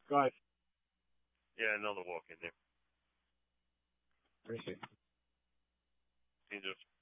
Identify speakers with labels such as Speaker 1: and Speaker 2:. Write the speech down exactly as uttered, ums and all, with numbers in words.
Speaker 1: Go ahead.
Speaker 2: Yeah, another walk in there.
Speaker 1: Appreciate it.
Speaker 2: Jesus.